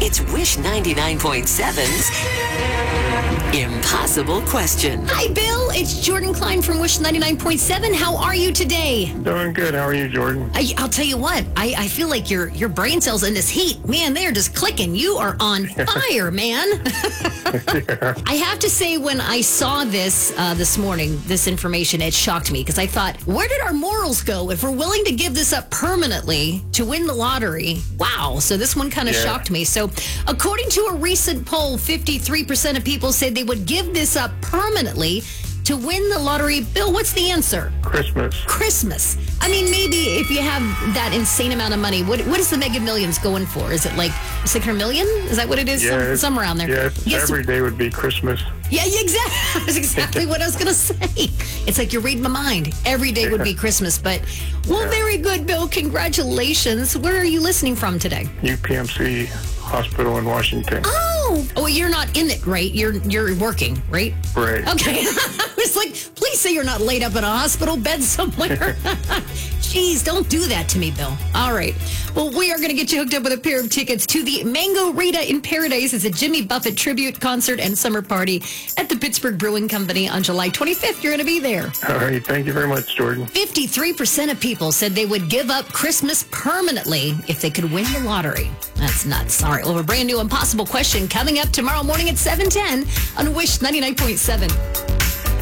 It's Wish 99.7's Impossible Question. Hi, Bill. It's Jordan Klein from Wish 99.7. How are you today? Doing good. How are you, Jordan? I'll tell you what. I feel like your brain cells in this heat, man, they are just clicking. You are on fire, man. I have to say, when I saw this morning, this information, it shocked me because I thought, where did our morals go if we're willing to give this up permanently to win the lottery? Wow. So this one kind of shocked me. So according to a recent poll, 53% of people said they would give this up permanently to win the lottery. Bill, what's the answer? Christmas. I mean, maybe if you have that insane amount of money, what is the Mega Millions going for? Is it like 600 million? Is that what it is? Yeah, somewhere around there. Yeah, every day would be Christmas. Yeah, exactly. That's exactly what I was going to say. It's like you're reading my mind. Every day would be Christmas. But, very good, Bill. Congratulations. Where are you listening from today? UPMC Hospital in Washington. Oh, you're not in it, right? You're working, right? Right. Okay. I was like, please say you're not laid up in a hospital bed somewhere. Jeez, don't do that to me, Bill. All right. Well, we are going to get you hooked up with a pair of tickets to the Mango Rita in Paradise. It's a Jimmy Buffett tribute concert and summer party at the Pittsburgh Brewing Company on July 25th. You're going to be there. All right. Thank you very much, Jordan. 53% of people said they would give up Christmas permanently if they could win the lottery. That's nuts. All right. Well, a brand new Impossible Question coming up tomorrow morning at 7:10 on Wish 99.7.